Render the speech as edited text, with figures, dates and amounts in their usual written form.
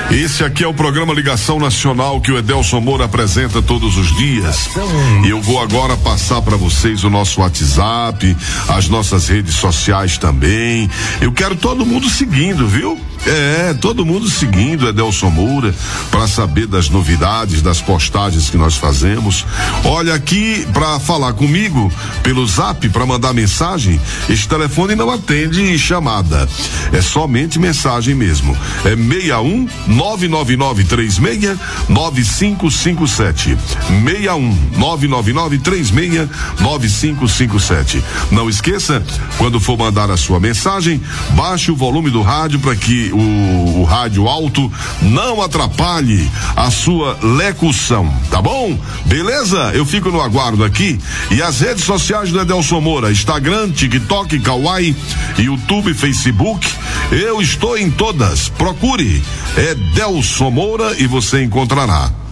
Esse aqui é o programa Ligação Nacional que o Edelson Moura apresenta todos os dias. E eu vou agora passar para vocês o nosso WhatsApp, as nossas redes sociais também. Eu quero todo mundo seguindo, viu? Todo mundo seguindo Edelson Moura para saber das novidades, das postagens que nós fazemos. Olha, aqui para falar comigo pelo Zap, para mandar mensagem, esse telefone não atende chamada, é somente mensagem mesmo. É 61 99936 9557. 61 99936 9557. Não esqueça, quando for mandar a sua mensagem, baixe o volume do rádio para que o rádio alto não atrapalhe a sua locução, tá bom? Beleza? Eu fico no aguardo aqui. E as redes sociais do Edelson Moura: Instagram, TikTok, Kawaii, YouTube, Facebook. Eu estou em todas. Procure Edelson Moura e você encontrará.